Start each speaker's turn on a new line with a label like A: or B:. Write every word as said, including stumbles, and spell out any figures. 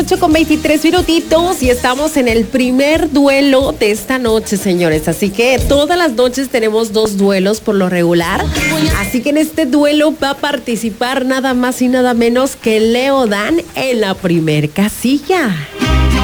A: ocho con veintitrés minutitos y estamos en el primer duelo de esta noche, señores. Así que todas las noches tenemos dos duelos por lo regular. Así que en este duelo va a participar nada más y nada menos que Leo Dan en la primer casilla.